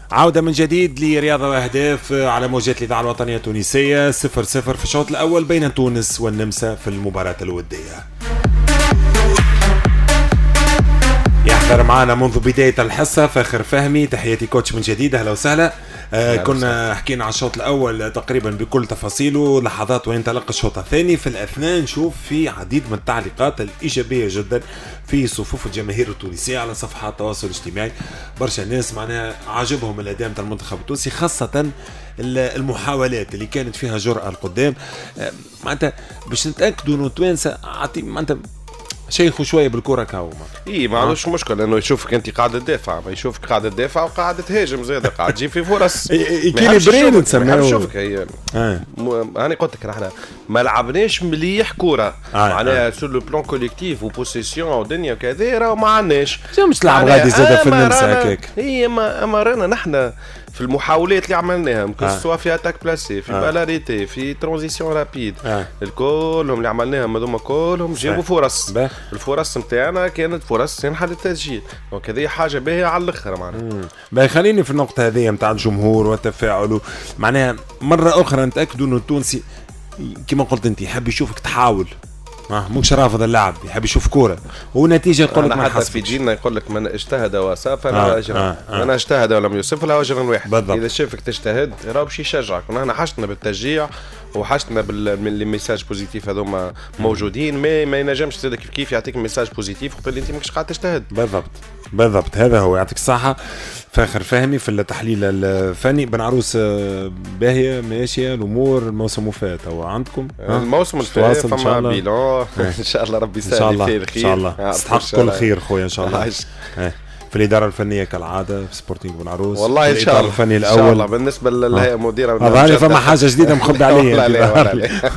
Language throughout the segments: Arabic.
عودة من جديد لرياضة وأهداف على موجات الإذاعة الوطنية التونسية 0-0 في الشوط الأول بين تونس والنمسا في المباراة الودية. يحضر معنا منذ بداية الحصة فاخر فهمي. تحياتي كوتش من جديد، أهلا وسهلا. كنا حكينا عن الشوط الأول تقريبا بكل تفاصيله، لحظات وين تلقى الشوط الثاني. في الأثناء نشوف في عديد من التعليقات الإيجابية جدا في صفوف الجماهير التونسية على صفحات التواصل الاجتماعي. برشا ناس معناها عجبهم الأداء نتاع المنتخب التونسي، خاصة المحاولات اللي كانت فيها جرأة القدام. معناتها باش نتأكدوا إنه التوانسة معناتها شيخوا شويه بالكره كاو ما عندوش مشكله انه يشوفك انت قاعد تدافع، ما يشوفك قاعد تدافع وقاعد تهاجم زياده، قاعد تجيب في فرص كاين برين نسميوه. شوفك هي انا قلت لك احنا ما لعبناش مليح كوره معناها سور لو بلان كوليكتيف وبوسيسيون ودنيا وكذا، راه ما عندناش مش تلعب غادي زاده في النمسا هكاك. هي ما رانا نحن في المحاولات اللي عملناها سواء في اتاك بلاسي، في بالاريتي، في ترانزيسيون رابيد، الكلهم اللي عملناهم هذوما كلهم جابوا فرص. الفرص نتاعنا كانت فرص تنحل التسجيل، دونك هذه حاجه باهيه على الاخر معناها. خليني في النقطه هذه نتاع الجمهور والتفاعل، معناها مره اخرى نتاكدوا انه التونسي كما قلت انت يحب يشوفك تحاول، مش رافض اللعب، يحب يشوف كوره ونتيجه يقول لك ما حتى في ديننا يقول لك من اجتهد وساف له اجر، من اجتهد ولم يوسف له اجر واحد. اذا شافك تجتهد راه باش يشجعك، ونحن حشتنا بالتشجيع وحشتنا من الميساج بوزيتيف هذوما موجودين، ما ينجمش تزيد كيف يعطيك ميساج بوزيتيف وقت اللي انت ماكش قاعد تجتهد. بالضبط هذا هو. يعطيك الصحه فاخر فهمي في التحليل الفني. بن عروس باهيه ماشيه الامور. الموسم وفات او عندكم الموسم الفات فما بيلون ان شاء الله ربي يسهل فيه الخير، ان شاء الله تستحق كل خير خويا ان شاء الله. في الإدارة الفنية كالعادة في سبورتينغ بن عروس والله إن شاء الله الفني الأول. إن شاء الله. بالنسبة للهيئة المديرة أظهر فما حاجة جديدة مخبي عليها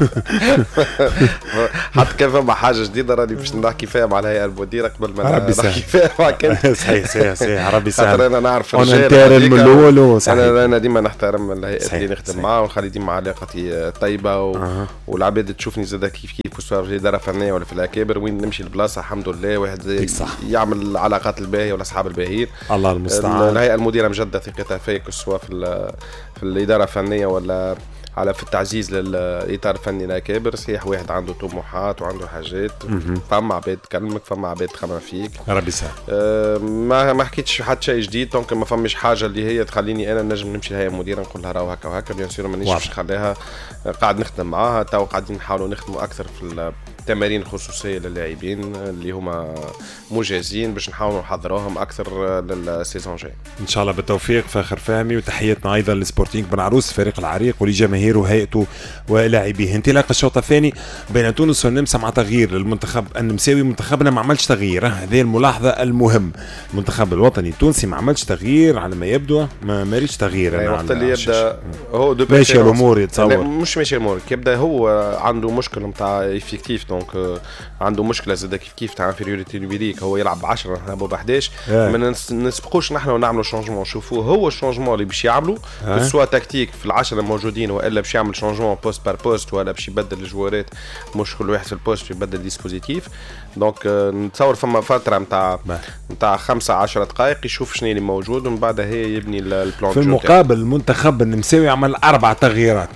حتى كيف فما حاجة جديدة راني باش نحكي فيها مع الهيئة المديرة قبل ما نحكي فيها معك. صحيح ربي يسهل. خاطر أنا نعرف الرجال من الأول. أنا ديما نحترم الهيئة اللي نخدم معها ونخلي ديما علاقتي طيبة والعباد تشوفني زاد كيف سواء في الإدارة الفنية ولا في الأكابر وين نمشي البلاصة الحمد لله واحد يعمل العلاقات الباهية والأصحاب الباهيين. الله المستعان. الهيئة المديرة مجدة ثقتها فيك سواء في الإدارة الفنية ولا على في التعزيز للإطار الفني الأكابر. صحيح واحد عنده طموحات وعنده حاجات، فما عباد تكلمك، فما عباد تخمم فيك. ربي يسهل. ما حكيتش حتى شيء جديد، دونك ما فماش حاجة اللي هي تخليني أنا نجم نمشي الهيئة المديرة نقول لها راهو هكا وهكا. بيان سور مانيش باش نخليها، قاعد نخدم معاها تو، قاعدين نحاولوا نخدموا أكثر في التمارين الخصوصية للاعبين اللي هما مجازين باش نحاولوا نحضروهم أكثر للسيزون جاي إن شاء الله. بالتوفيق فاخر فهمي. وتحياتنا أيضا لسبورتينغ بن عروس فريق العريق ولجماهيره وهيئته ولاعبيه. انطلاق الشوط الثاني بين تونس والنمسا مع تغيير للمنتخب النمساوي. منتخبنا ما عملش تغيير، هذه الملاحظة المهم. المنتخب الوطني التونسي ما عملش تغيير على ما يبدو، ما ماريش تغيير. وقت اللي يبدا هو ماشي الامور يتصور مش ماشي الامور يبدا هو عنده مشكله نتاع افكتيف، دونك عنده مشكله زاد كيف تاع انفيريوريتي نوميريك. هو يلعب ب 10 نحن ب 11 ما نسبقوش نحن ونعملوا شونجمون. نشوفوه هو الشونجمون اللي باش يعملوا سواء تكتيك في العشرة الموجودين والا باش يعمل شونجمون بوست بار بوست ولا باش يبدل الجوارات، مش كل واحد في البوست يبدل ديسبوزيتيف. دونك نتصور فما فتره نتاع 15 دقائق يشوف شنو اللي موجود ومن بعدها هي يبني البلان. في المقابل المنتخب النمساوي عمل 4 تغييرات.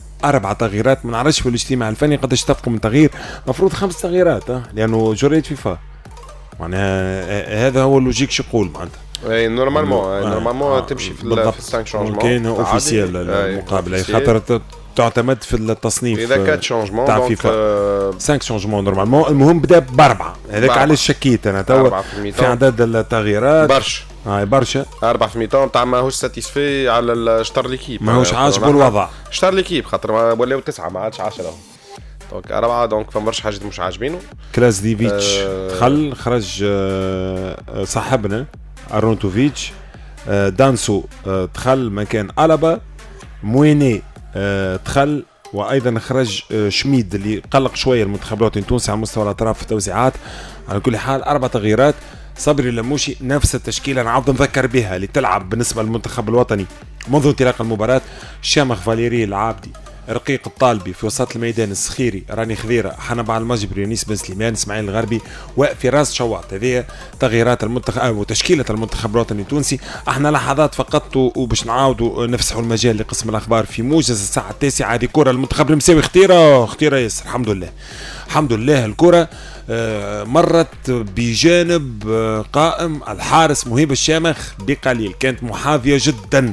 ما نعرفش في الاجتماع الفني قداش اتفقوا من تغيير. مفروض 5 تغييرات لانه جريت فيفا معناها هذا هو اللوجيك يقول معناتها. نورمالمون تمشي في السانك شونجمون كاين اوفيسيال المقابله خاطر تعتمد في التصنيف. اذا كان شونجمون تاع فيفا 5 شونجمون نورمالمون. المهم بدا ب4 هذاك علاش شكيت انا توا في عدد التغييرات برشا 4 في الميتون تاع ماهوش ساتيسفي على الشطر ليكيب، ماهوش عاجبه الوضع شطر ليكيب خاطر ولاو 9 ما عادش 10 دونك 4 دونك فما برشا حاجات مش عاجبينه. كلازديفيتش دخل خرج صاحبنا ارونتوفيتش. دانسو دخل مكان ألابا. مويني دخل وايضا خرج شميد اللي قلق شويه المنتخب الوطني التونسي على مستوى الاطراف في التوزيعات. على كل حال 4 تغييرات. صبري لموشي نفس التشكيله نعاود نذكر بها اللي تلعب بالنسبه للمنتخب الوطني منذ انطلاق المباراه. شامخ فاليري العابدي رقيق الطالبي في وسط الميدان، السخيري، راني خذيره، حنبع المجبري، يونس بن سليمان، اسماعيل الغربي، وفراس شواط. هذه تغييرات المنتخب وتشكيله المنتخب الوطني التونسي. احنا لحظات فقط وباش نعاودوا نفسحوا المجال لقسم الاخبار في موجز الساعه 9. هذه كره المنتخب المساوي خطيره ياسر. الحمد لله الكره مرت بجانب قائم الحارس مهيب الشامخ بقليل، كانت محاذيه جدا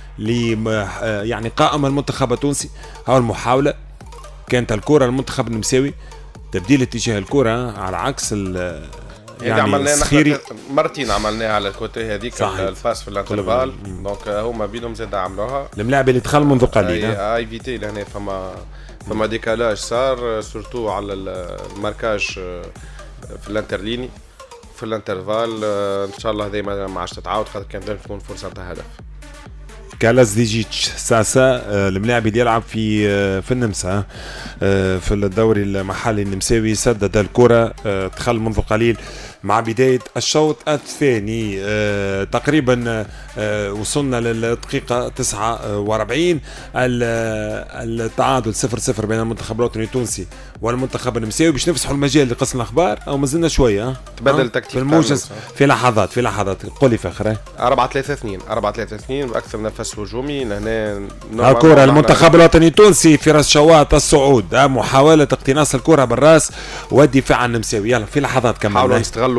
يعني قائم المنتخب التونسي. هاو المحاولة كانت الكرة المنتخب النمساوي تبديل اتجاه الكرة على عكس يعني السخيري. مرتين عملناها على الكوتي هذيك الفاس في الانترفال، دونك هما بينهم زاد عملوها. الملاعب اللي دخل منذ قليل اي في تي لهنا فما ديكالاج صار سورتو على الماركاج في الانترليني في الانترفال. ان شاء الله هذه ما عادش تتعاود، خاطر كانت تكون فرصة هدف. كالاس ديجيتش ساسا الملاعب اللي يلعب في النمسا في الدوري المحلي النمساوي سدد الكرة، دخل منذ قليل مع بداية الشوط الثاني. تقريبا وصلنا للدقيقة 49. التعادل 0-0 بين المنتخب الوطني التونسي والمنتخب النمساوي. باش نفسحوا المجال لقسم الأخبار أو مازلنا شوية تبدل تكتيك في الموجز في لحظات. قولي فخر 4-3-2 بأكثر نفس هجومي لهنا. الكرة المنتخب الوطني التونسي في راس شواط الصعود، محاولة اقتناص الكرة بالراس والدفاع النمساوي. يلا في لحظات كمان حاولوا يستغلوا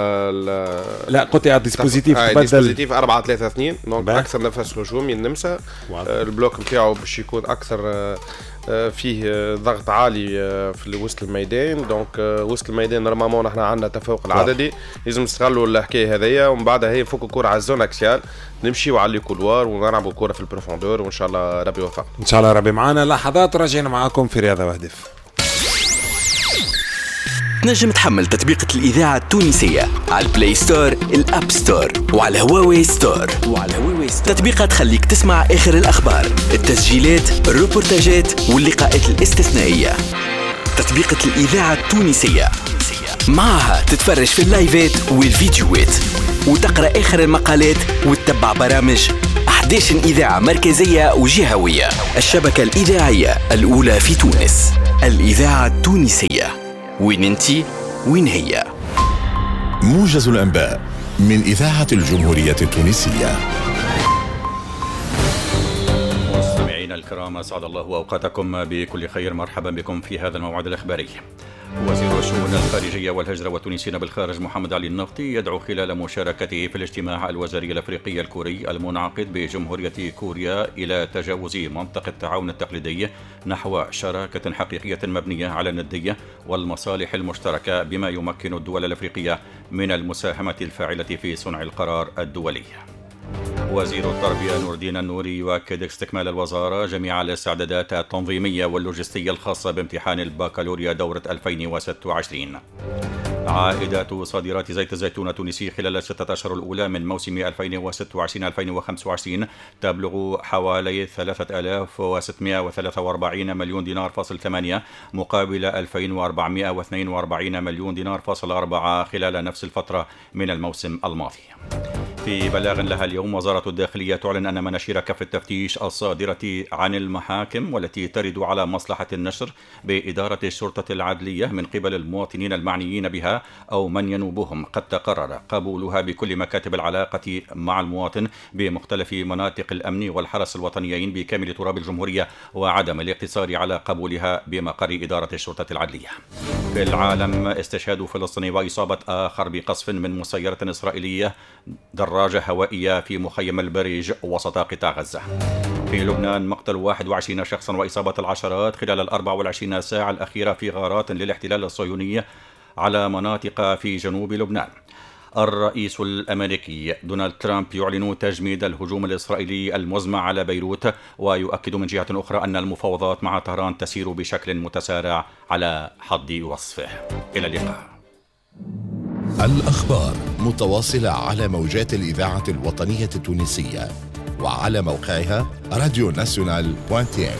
لا قلت الديسبوزيتيف ديسبوزيتيف 4-3-2 دونك اكثر نفس هجومي النمسا. البلوك نتاعو باش يكون اكثر فيه ضغط عالي في وسط الميدان. دونك وسط الميدان نورمالمون احنا عندنا تفوق العددي، لازم نستغلوا الحكايه هذيا، ومن بعدها هي فوق الكره على الزون اكسيال نمشيو على الكولوار ونلعبوا الكره في البروفوندور، وان شاء الله ربي يوفق. ان شاء الله ربي معنا. لحظات راجعين معاكم في رياضه وهدف. تنجم تحمل تطبيقة الإذاعة التونسية على البلاي ستور، الأب ستور، وعلى هواوي ستور. تطبيقات تخليك تسمع آخر الأخبار، التسجيلات، الروبورتاجات واللقاءات الاستثنائية. تطبيقة الإذاعة التونسية معها تتفرج في اللايفات والفيديوهات وتقرأ آخر المقالات وتتبع برامج 11 إذاعة مركزية وجهوية. الشبكة الإذاعية الأولى في تونس، الإذاعة التونسية. وين انتي وين هي؟ موجز الأنباء من إذاعة الجمهورية التونسية. مستمعينا الكرام، أسعد الله أوقاتكم بكل خير. مرحبا بكم في هذا الموعد الإخباري. وزير الشؤون الخارجية والهجرة والتونسيين بالخارج محمد علي النفطي يدعو خلال مشاركته في الاجتماع الوزاري الأفريقي الكوري المنعقد بجمهورية كوريا إلى تجاوز منطق التعاون التقليدي نحو شراكة حقيقية مبنية على الندية والمصالح المشتركة، بما يمكن الدول الأفريقية من المساهمة الفاعلة في صنع القرار الدولي. وزير التربية نور الدين النوري يؤكد استكمال الوزارة جميع الاستعدادات التنظيمية واللوجستية الخاصة بامتحان البكالوريا دورة 2026. عائدات صادرات زيت الزيتون التونسي خلال الستة أشهر الأولى من موسم 2026-2025 تبلغ حوالي 3643 مليون دينار فاصل 8 مقابل 2442 مليون دينار فاصل 4 خلال نفس الفترة من الموسم الماضي. في بلاغ لها اليوم، وزارة الداخلية تعلن أن مناشير كف التفتيش الصادرة عن المحاكم والتي ترد على مصلحة النشر بإدارة الشرطة العدلية من قبل المواطنين المعنيين بها أو من ينوبهم قد تقرر قبولها بكل مكاتب العلاقة مع المواطن بمختلف مناطق الأمن والحرس الوطنيين بكامل تراب الجمهورية، وعدم الاقتصار على قبولها بمقر إدارة الشرطة العدلية. في العالم، استشهاد فلسطيني وإصابة آخر بقصف من مسيرة إسرائيلية دراجة هوائية في مخيم البريج وسط قطاع غزة. في لبنان، مقتل 21 شخصا وإصابة العشرات خلال 24 ساعة الأخيرة في غارات للاحتلال الصهيوني على مناطق في جنوب لبنان. الرئيس الأمريكي دونالد ترامب يعلن تجميد الهجوم الإسرائيلي المزمع على بيروت، ويؤكد من جهة أخرى أن المفاوضات مع طهران تسير بشكل متسارع على حد وصفه. إلى اللقاء. الأخبار متواصلة على موجات الإذاعة الوطنية التونسية وعلى موقعها radionational.tn.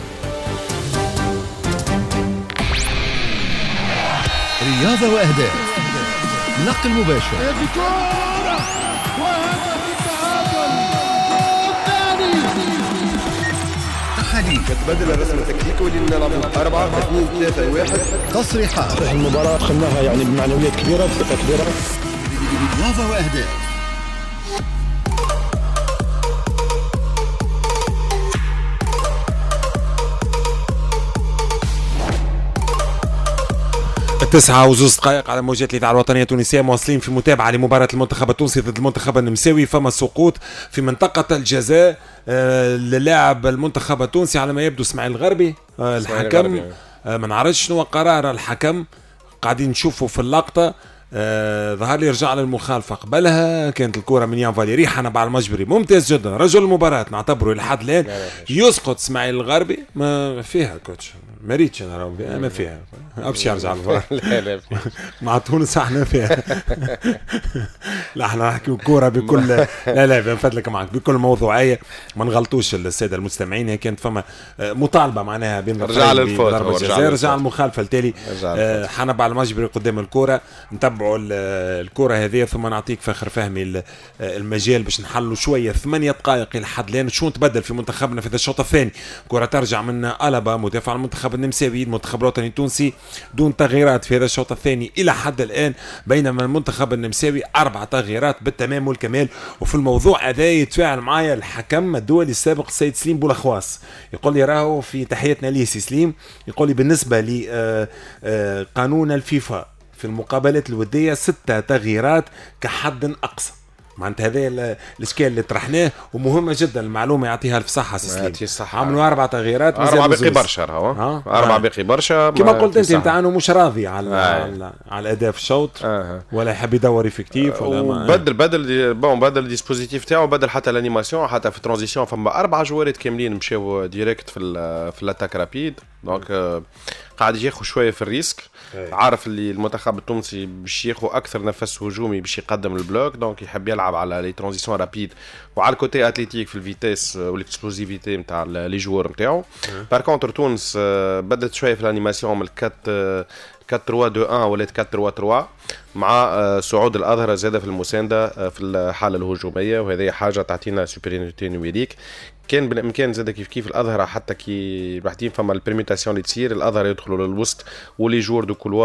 رياضة وأهداف، نقل مباشر، تحاليل، كتبدل الرسم التكتيكي واللي نلعبوا 4-2-3-1. تصريحات المباراة دخلناها يعني بمعنويات كبيرة بثقة كبيرة. رياضة وأهداف. التسعة وزوز دقائق على موجات الإذاعة الوطنية التونسية، مواصلين في متابعة لمباراة المنتخب التونسي ضد المنتخب النمساوي. فما سقوط في منطقة الجزاء للاعب المنتخب التونسي على ما يبدو اسماعيل الغربي. الحكم ما نعرفش شنو قرار الحكم، قاعدين نشوفوا في اللقطة. ظهر لي رجع للمخالفة قبلها، كانت الكرة من يان فاليري. حنبع المجبري ممتاز جدا، رجل المباراة نعتبره لحد الآن. يسقط اسماعيل الغربي، ما فيها كوتش ما ريتش انا راهو ما فيها ابشي يرجع لا مع تونس احنا فيها. لا احنا نحكي كوره بكل لا بنفضلك معك بكل موضوعيه، ما نغلطوش الساده المستمعين. هي كانت فما مطالبه معناها بين رجع للفوت، رجع المخالفه التالي. حنبع المجبري قدام الكوره. نتبعوا الكوره هذه ثم نعطيك فخر فهمي المجال باش نحلوا شويه 8 دقائق الى حد الان شو تبدل في منتخبنا في الشوط الثاني. كره ترجع من ألبا مدافع المنتخب النمساوي، المنتخب الوطني التونسي دون تغييرات في هذا الشوط الثاني الى حد الان، بينما المنتخب النمساوي 4 تغييرات بالتمام والكمال. وفي الموضوع هذا يتفاعل معايا الحكم الدولي السابق السيد سليم بولخواص، يقول لي راهو في تحياتنا ليه سي سليم، يقول لي بالنسبه لقانون الفيفا في المقابلات الوديه 6 تغييرات كحد اقصى. معناتها هذا الاشكال اللي طرحناه ومهمه جدا المعلومه، يعطيها الف صحه سليم. عملوا 4 تغييرات، 4 باقي برشا راهو 4 باقي برشا. كما قلت انت عنه مش راضي على الاداء في الشوط ولا يحب يدور افكتيف ولا بدل الديسبوزيتيف تاعو، بدل حتى الانيماسيون، حتى في الترانزيسيون فما 4 جوارات كاملين مشاو ديريكت في الاتاك رابيد. دونك قاعد ياخذ شويه في الريسك، عارف اللي المنتخب التونسي باش ياخذ اكثر نفس هجومي باش يقدم البلوك، دونك يحب يلعب على لي ترانزيسيون رابيد وعلى الكوتي اتليتيك في الفيتيس والاكسبلوزيفيتي نتاع لي جوار نتاعو. بار كونتر تونس بدات شويه في الانيماسيون من 4-3-2-1 ولات 4-3-3 مع صعود الأظهرة زادة في المساندة في الحالة الهجومية، وهذه حاجة تعطينا سوبرينيتي نوميريك. كان بالامكان زاد كيف الأظهرة حتى كي بعدين فما البريميتاسيون اللي تصير الأظهرة يدخلوا للوسط ولي جور دو كولوار